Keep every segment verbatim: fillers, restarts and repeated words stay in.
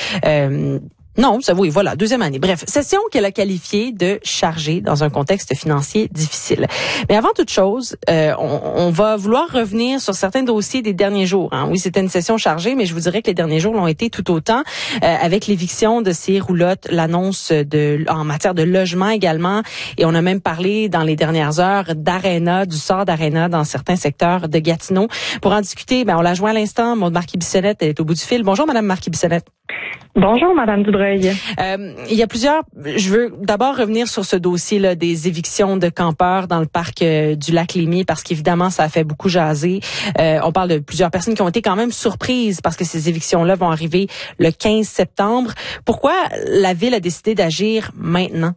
Euh, Non, ça oui, voilà, deuxième année. Bref, session qu'elle a qualifiée de chargée dans un contexte financier difficile. Mais avant toute chose, euh, on, on va vouloir revenir sur certains dossiers des derniers jours. Hein. Oui, c'était une session chargée, mais je vous dirais que les derniers jours l'ont été tout autant, euh, avec l'éviction de ces roulottes, l'annonce de en matière de logement également, et on a même parlé dans les dernières heures d'Arena, du sort d'Arena dans certains secteurs de Gatineau. Pour en discuter, ben on l'a joint à l'instant, Maude Marquis-Bissonnette, elle est au bout du fil. Bonjour, Madame Marquis-Bissonnette. Bonjour, Madame Dubreuil. Euh, il y a plusieurs. Je veux d'abord revenir sur ce dossier-là des évictions de campeurs dans le parc euh, du Lac-Lémy, parce qu'évidemment, ça a fait beaucoup jaser. Euh, on parle de plusieurs personnes qui ont été quand même surprises parce que ces évictions-là vont arriver le quinze septembre. Pourquoi la Ville a décidé d'agir maintenant?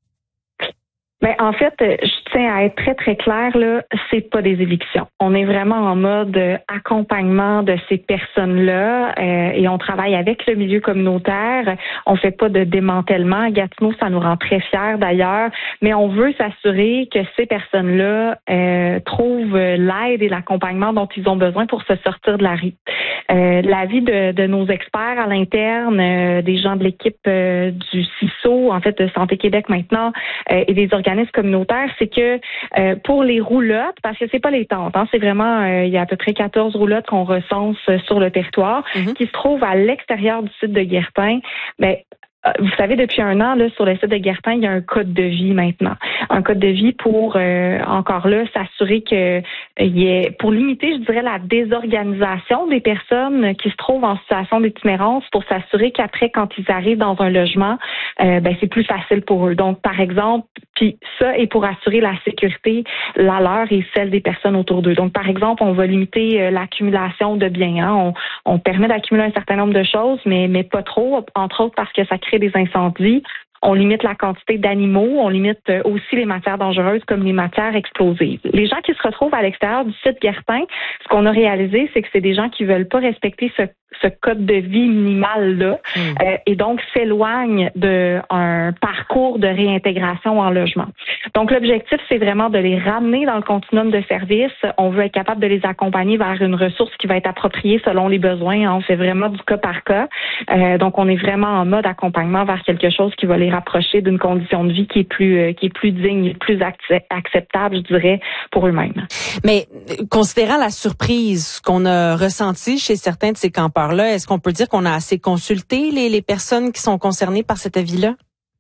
Ben, en fait, je tiens à être très, très claire, là, c'est pas des évictions. On est vraiment en mode accompagnement de ces personnes-là euh, et on travaille avec le milieu communautaire. On fait pas de démantèlement. À Gatineau, ça nous rend très fiers d'ailleurs, mais on veut s'assurer que ces personnes-là euh, trouvent l'aide et l'accompagnement dont ils ont besoin pour se sortir de la rue. Euh, l'avis de, de nos experts à l'interne, euh, des gens de l'équipe euh, du C I S O, en fait de Santé Québec maintenant, euh, et des organismes communautaires, c'est que euh, pour les roulottes, parce que c'est pas les tentes, hein, c'est vraiment, euh, il y a à peu près quatorze roulottes qu'on recense euh, sur le territoire, mm-hmm. qui se trouvent à l'extérieur du site de Guertin. Ben, vous savez, depuis un an, là, sur le site de Guertin, il y a un code de vie maintenant. Un code de vie pour, euh, encore là, s'assurer que euh, il y ait, pour limiter, je dirais, la désorganisation des personnes qui se trouvent en situation d'itinérance, pour s'assurer qu'après, quand ils arrivent dans un logement, euh, ben, c'est plus facile pour eux. Donc, par exemple, puis ça est pour assurer la sécurité, la leur et celle des personnes autour d'eux. Donc, par exemple, on va limiter euh, l'accumulation de biens. Hein. On, on permet d'accumuler un certain nombre de choses, mais, mais pas trop, entre autres parce que ça crée des incendies. On limite la quantité d'animaux, on limite aussi les matières dangereuses comme les matières explosives. Les gens qui se retrouvent à l'extérieur du site Guertin, ce qu'on a réalisé, c'est que c'est des gens qui veulent pas respecter ce, ce code de vie minimal-là mmh. euh, et donc s'éloignent d'un parcours de réintégration en logement. Donc l'objectif, c'est vraiment de les ramener dans le continuum de services. On veut être capable de les accompagner vers une ressource qui va être appropriée selon les besoins. On fait vraiment du cas par cas. Euh, donc on est vraiment en mode accompagnement vers quelque chose qui va les rapprocher d'une condition de vie qui est plus euh, qui est plus digne, plus acceptable, je dirais, pour eux-mêmes. Mais considérant la surprise qu'on a ressentie chez certains de ces campeurs-là, est-ce qu'on peut dire qu'on a assez consulté les, les personnes qui sont concernées par cet avis-là?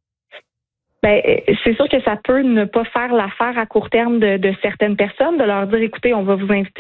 Ben, c'est sûr que ça peut ne pas faire l'affaire à court terme de, de certaines personnes, de leur dire, écoutez, on va vous inviter